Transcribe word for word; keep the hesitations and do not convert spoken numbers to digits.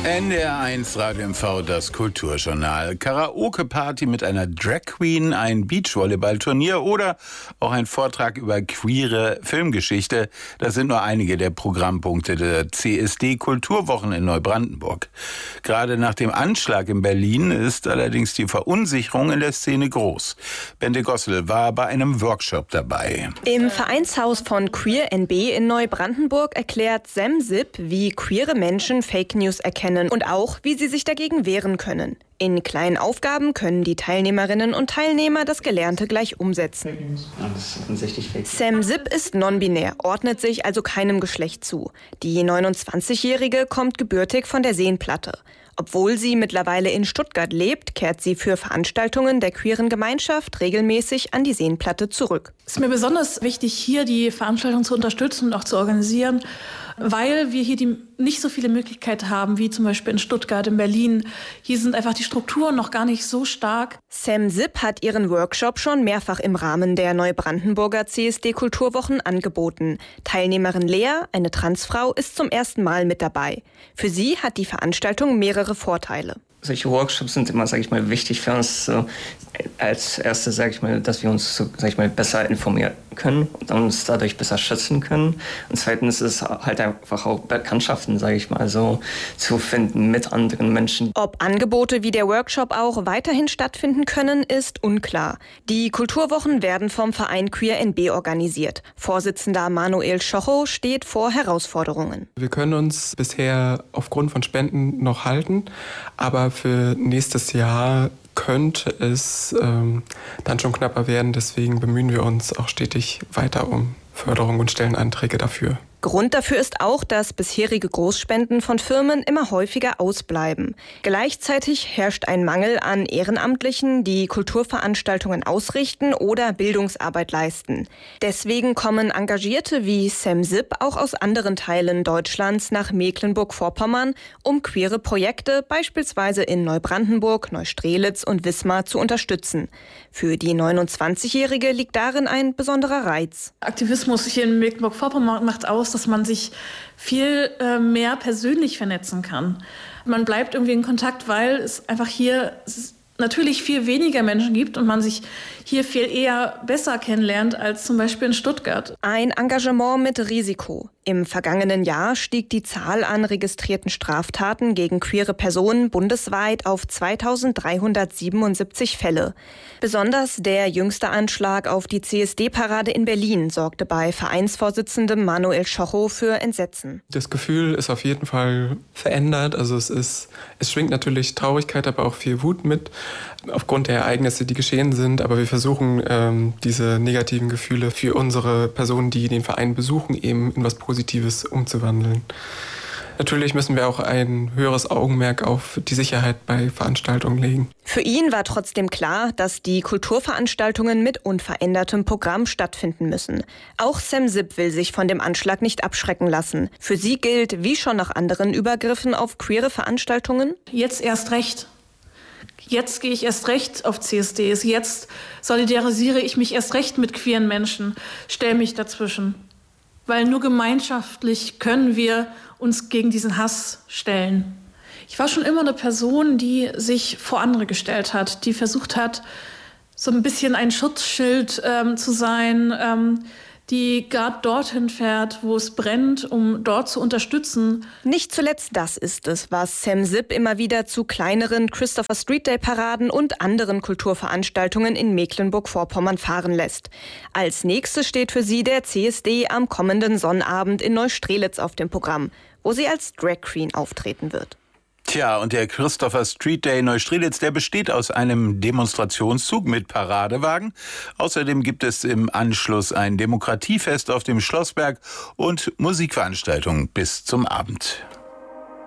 N D R eins Radio M V, das Kulturjournal. Karaoke-Party mit einer Drag Queen, ein Beachvolleyball-Turnier oder auch ein Vortrag über queere Filmgeschichte. Das sind nur einige der Programmpunkte der C S D-Kulturwochen in Neubrandenburg. Gerade nach dem Anschlag in Berlin ist allerdings die Verunsicherung in der Szene groß. Bente Gossel war bei einem Workshop dabei. Im Vereinshaus von Queer N B in Neubrandenburg erklärt Sam Sipp, wie queere Menschen Fake News erkennen und auch, wie sie sich dagegen wehren können. In kleinen Aufgaben können die Teilnehmerinnen und Teilnehmer das Gelernte gleich umsetzen. Sam Sipp ist non-binär, ordnet sich also keinem Geschlecht zu. Die neunundzwanzigjährige kommt gebürtig von der Seenplatte. Obwohl sie mittlerweile in Stuttgart lebt, kehrt sie für Veranstaltungen der queeren Gemeinschaft regelmäßig an die Seenplatte zurück. Es ist mir besonders wichtig, hier die Veranstaltung zu unterstützen und auch zu organisieren, weil wir hier die nicht so viele Möglichkeiten haben, wie zum Beispiel in Stuttgart, in Berlin. Hier sind einfach die Strukturen noch gar nicht so stark. Sam Sipp hat ihren Workshop schon mehrfach im Rahmen der Neubrandenburger C S D-Kulturwochen angeboten. Teilnehmerin Lea, eine Transfrau, ist zum ersten Mal mit dabei. Für sie hat die Veranstaltung mehrere Vorteile. Solche Workshops sind immer, sage ich mal, wichtig für uns. So, als erstes, sage ich mal, dass wir uns, so, sag ich mal, besser informieren können und uns dadurch besser schützen können. Und zweitens ist es halt einfach auch Bekanntschaften, sage ich mal, so zu finden mit anderen Menschen. Ob Angebote wie der Workshop auch weiterhin stattfinden können, ist unklar. Die Kulturwochen werden vom Verein Queer N B organisiert. Vorsitzender Manuel Schocho steht vor Herausforderungen. Wir können uns bisher aufgrund von Spenden noch halten, aber für nächstes Jahr könnte es ähm, dann schon knapper werden. Deswegen bemühen wir uns auch stetig weiter um Förderung und stellen Anträge dafür. Grund dafür ist auch, dass bisherige Großspenden von Firmen immer häufiger ausbleiben. Gleichzeitig herrscht ein Mangel an Ehrenamtlichen, die Kulturveranstaltungen ausrichten oder Bildungsarbeit leisten. Deswegen kommen Engagierte wie Sam Sipp auch aus anderen Teilen Deutschlands nach Mecklenburg-Vorpommern, um queere Projekte beispielsweise in Neubrandenburg, Neustrelitz und Wismar zu unterstützen. Für die neunundzwanzigjährige liegt darin ein besonderer Reiz. Aktivismus hier in Mecklenburg-Vorpommern macht aus, dass man sich viel äh, mehr persönlich vernetzen kann. Man bleibt irgendwie in Kontakt, weil es einfach hier natürlich viel weniger Menschen gibt und man sich hier viel eher besser kennenlernt als zum Beispiel in Stuttgart. Ein Engagement mit Risiko. Im vergangenen Jahr stieg die Zahl an registrierten Straftaten gegen queere Personen bundesweit auf zweitausenddreihundertsiebenundsiebzig Fälle. Besonders der jüngste Anschlag auf die C S D-Parade in Berlin sorgte bei Vereinsvorsitzendem Manuel Schocho für Entsetzen. Das Gefühl ist auf jeden Fall verändert. Also es ist, es schwingt natürlich Traurigkeit, aber auch viel Wut mit, aufgrund der Ereignisse, die geschehen sind. Aber wir versuchen, ähm, diese negativen Gefühle für unsere Personen, die den Verein besuchen, eben in was Positives umzuwandeln. Natürlich müssen wir auch ein höheres Augenmerk auf die Sicherheit bei Veranstaltungen legen. Für ihn war trotzdem klar, dass die Kulturveranstaltungen mit unverändertem Programm stattfinden müssen. Auch Sam Sipp will sich von dem Anschlag nicht abschrecken lassen. Für sie gilt, wie schon nach anderen Übergriffen auf queere Veranstaltungen: Jetzt erst recht. Jetzt gehe ich erst recht auf C S Ds. Jetzt solidarisiere ich mich erst recht mit queeren Menschen, stelle mich dazwischen. Weil nur gemeinschaftlich können wir uns gegen diesen Hass stellen. Ich war schon immer eine Person, die sich vor andere gestellt hat, die versucht hat, so ein bisschen ein Schutzschild ähm, zu sein, ähm, die gerade dorthin fährt, wo es brennt, um dort zu unterstützen. Nicht zuletzt das ist es, was Sam Sipp immer wieder zu kleineren Christopher Street Day Paraden und anderen Kulturveranstaltungen in Mecklenburg-Vorpommern fahren lässt. Als nächstes steht für sie der C S D am kommenden Sonnabend in Neustrelitz auf dem Programm, wo sie als Drag Queen auftreten wird. Tja, und der Christopher Street Day Neustrelitz, der besteht aus einem Demonstrationszug mit Paradewagen. Außerdem gibt es im Anschluss ein Demokratiefest auf dem Schlossberg und Musikveranstaltungen bis zum Abend.